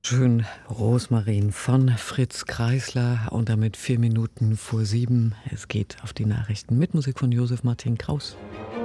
Schön, Rosmarin von Fritz Kreisler und damit 4 Minuten vor 7. Es geht auf die Nachrichten mit Musik von Josef Martin Kraus.